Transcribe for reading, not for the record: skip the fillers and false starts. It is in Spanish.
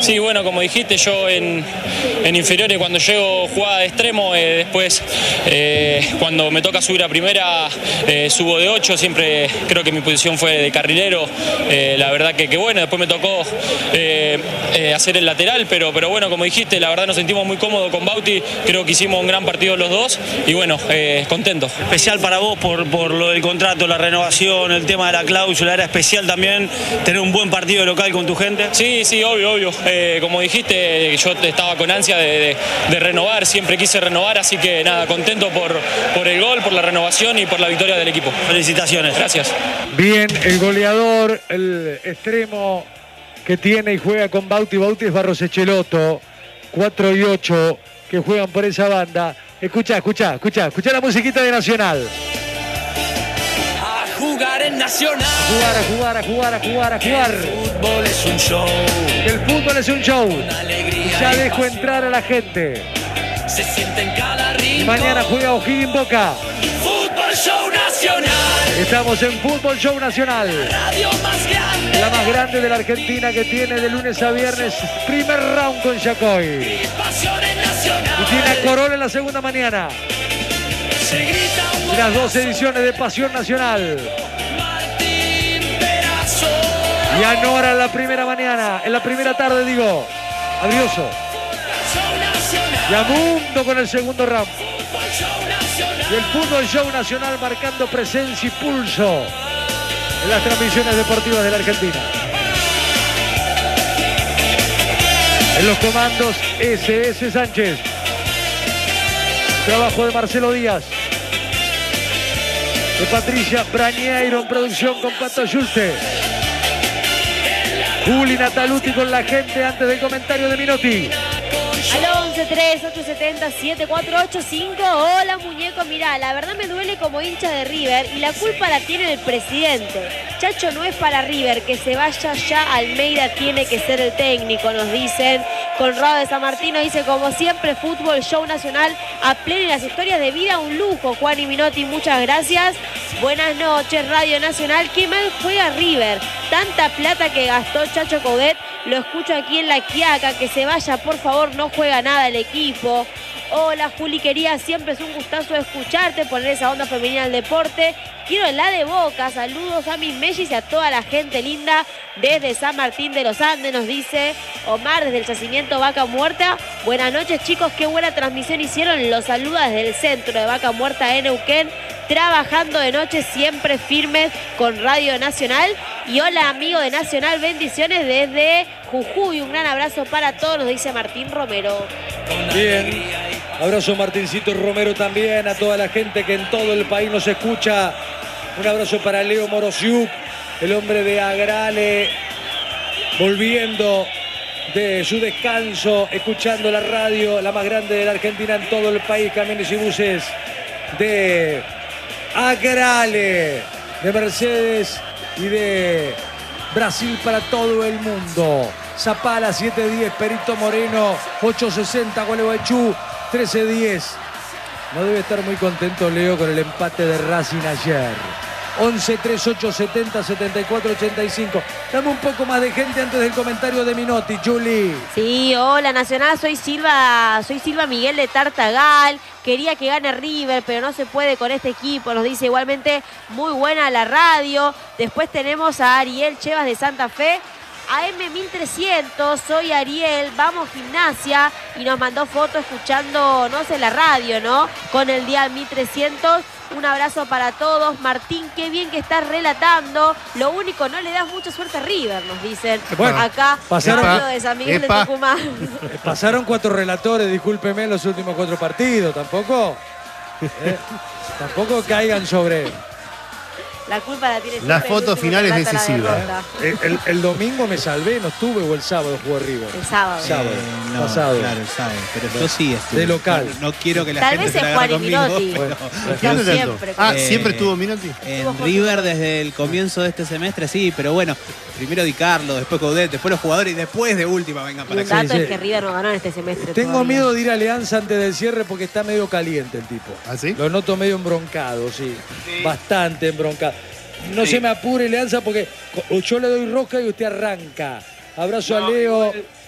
Sí, bueno, como dijiste, yo en inferiores cuando llego jugaba de extremo, después cuando me toca subir a primera subo de 8, siempre creo que mi posición fue de carrilero, la verdad que bueno, después me tocó hacer el lateral, pero bueno, como dijiste, la verdad nos sentimos muy cómodos con Bauti, creo que hicimos un gran partido los dos y bueno, contento. Especial para vos por lo del contrato, la renovación, el tema de la cláusula, era especial también tener un buen partido local con tu gente. Sí, obvio. Como dijiste, yo estaba con ansia de renovar, siempre quise renovar, así que nada, contento por el gol, por la renovación y por la victoria del equipo. Felicitaciones. Gracias. Bien, el goleador, el extremo que tiene y juega con Bauti es Barros Echeloto, 4 y 8, que juegan por esa banda. Escucha la musiquita de Nacional. Jugar en Nacional. A jugar. El fútbol es un show. El fútbol es un show. Alegría Ya y dejo pasión. entrar a la gente. Se siente en cada rincón. Mañana juega O'Higgins Boca. Fútbol Show Nacional. Estamos en Fútbol Show Nacional. Radio más grande. La más grande de la Argentina, que tiene de lunes a viernes primer round con Yacoy. Y pasión en Nacional. Y tiene a Corol en la segunda mañana. Se grita un Y las 2 ediciones de Pasión Nacional. Martín Perazo. Y a Nora en la primera mañana, en la primera tarde digo. Abrioso. Show Nacional. Y a Mundo con el segundo round. Fútbol Show Nacional. Y el Fútbol Show Nacional marcando presencia y pulso en las transmisiones deportivas de la Argentina. En los comandos, SS Sánchez. Trabajo de Marcelo Díaz. De Patricia Brañeiro en producción con Pato Yuste. Juli Nataluti con la gente antes del comentario de Minotti. Al 11-3-870-7485. Hola, muñeco. Mirá, la verdad me duele como hincha de River y la culpa la tiene el presidente. Chacho no es para River, que se vaya ya. Almeida tiene que ser el técnico, nos dicen. Conrado de San Martín nos dice, como siempre, Fútbol Show Nacional a pleno y las historias de vida, un lujo. Juan y Minotti, muchas gracias. Buenas noches, Radio Nacional. Qué mal juega River. Tanta plata que gastó Chacho Coudet. Lo escucho aquí en La Quiaca. Que se vaya, por favor, no juega nada el equipo. Hola, Juli, querida, siempre es un gustazo escucharte, poner esa onda femenina al deporte. Quiero la de Boca. Saludos a mis mellis y a toda la gente linda desde San Martín de los Andes, nos dice Omar desde el yacimiento Vaca Muerta. Buenas noches, chicos, qué buena transmisión hicieron. Los saluda desde el centro de Vaca Muerta en Neuquén, trabajando de noche, siempre firmes con Radio Nacional. Y hola, amigo de Nacional, bendiciones desde Jujuy. Un gran abrazo para todos, nos dice Martín Romero. Bien, abrazo Martincito Romero también, a toda la gente que en todo el país nos escucha. Un abrazo para Leo Morosiuk, el hombre de Agrale, volviendo de su descanso, escuchando la radio, la más grande de la Argentina en todo el país, camiones y buses de Agrale, de Mercedes y de Brasil para todo el mundo. Zapala 710, Perito Moreno 860, Gualeguaychú 1310. No debe estar muy contento Leo con el empate de Racing ayer. 11 3870 7485. Dame un poco más de gente antes del comentario de Minotti, Juli. Sí, hola Nacional, soy Silva Miguel de Tartagal. Quería que gane River, pero no se puede con este equipo. Nos dice igualmente, muy buena la radio. Después tenemos a Ariel Chevas de Santa Fe. AM 1300, soy Ariel, vamos Gimnasia, y nos mandó foto escuchando, no sé, la radio, ¿no? Con el dial 1300. Un abrazo para todos. Martín, qué bien que estás relatando. Lo único, no le das mucha suerte a River, nos dicen. Bueno, acá, pasaron- radio de San Miguel de Tucumán. Pasaron 4 relatores, discúlpeme, en los últimos 4 partidos. Tampoco caigan sobre... La culpa la tiene La siempre foto el último final que es relata la decisiva, derrota. El domingo me salvé, no estuve, o el sábado jugó River. El sábado. No, pasado. Claro, el sábado. Pero yo sí estuve. De local. No quiero que la Tal gente vez se es la Juan agarre y conmigo. Minotti. Pero ¿Quién es Siempre. tanto? ¿Siempre estuvo Minotti? en River desde el comienzo de este semestre, sí, pero bueno, primero Di Carlo, después Coudet, después los jugadores y después de última vengan para Un acá. dato es que River no ganó en este semestre. Tengo todavía. miedo de ir a Alianza antes del cierre porque está medio caliente el tipo. ¿Ah, sí? Lo noto medio embroncado, sí. Bastante embroncado. No se me apure, Alianza, porque yo le doy rosca y usted arranca. Abrazo a Leo